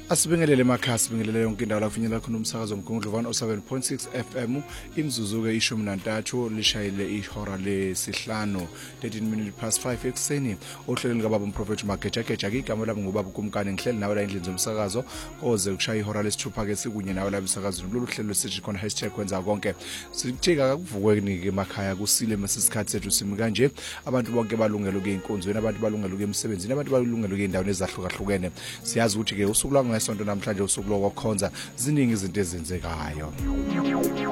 Asibingelele emakhaya, sibingelele yonke indawo la kufinyelela khona umsakazo omkhulu 107.6 FM imzuzu-ke 13 lishayile ihora lesihlanu 13 minutes past 5 ekuseni. Ohlelweni kababa umprofeti Magejageja ke igama lami ngubaba ukumkani ngihleli nawe la endlini zomsakazo oze ukushaya ihora lesithupha ke sikunye nawe la emsakazweni lolu hlelo sithi khona #kwenza konke. Sithika akuvukweni ke emakhaya kusile masisikhathi sethu simi kanje. Abantu bonke balungelo ke inkonzweni, abantu balungelo ke emsebenzini, abantu balungelo ke indawo ezahlukahlukene. Siyazi ukuthi ke usuku la ngesonto namhlanje usuku lokukhonza ziningi izinto ezenzekayo.